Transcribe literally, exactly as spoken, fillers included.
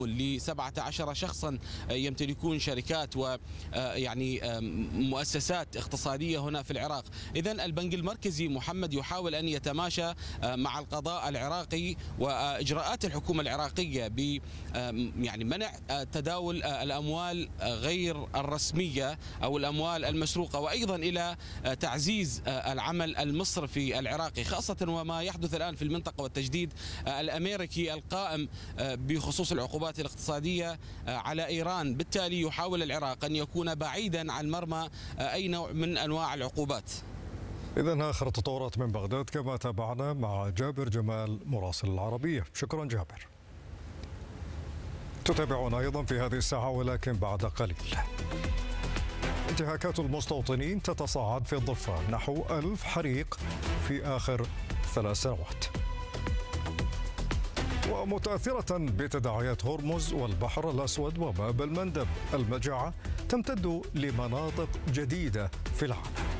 ل سبعة عشر شخصا يمتلكون شركات ويعني مؤسسات اقتصادية هنا في العراق. إذن البنك المركزي محمد يحاول أن يتماشى مع القضاء العراقي وإجراءات الحكومة العراقية ب يعني منع تداول الأموال غير الرسمية أو الأموال المسروقة، وأيضا إلى تعزيز العمل المصرفي العراقي، خاصة وما يحدث الآن في المنطقة والتجديد الأمريكي القائم بخصوص العقوبات الاقتصادية على إيران. بالتالي يحاول العراق أن يكون بعيدا عن مرمى أي نوع من أنواع العقوبات. إذن آخر التطورات من بغداد كما تابعنا مع جابر جمال مراسل العربية. شكرا جابر. تتابعون أيضا في هذه الساعة ولكن بعد قليل. انتهاكات المستوطنين تتصاعد في الضفة، نحو ألف حريق في آخر ثلاث سنوات. ومتأثرة بتداعيات هرمز والبحر الأسود وباب المندب، المجاعة تمتد لمناطق جديدة في العالم.